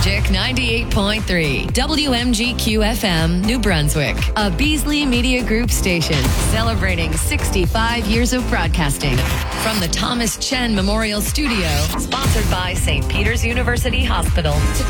Magic 98.3, WMGQ FM, New Brunswick, a Beasley Media Group station celebrating 65 years of broadcasting. From the Thomas Chen Memorial Studio, sponsored by St. Peter's University Hospital, to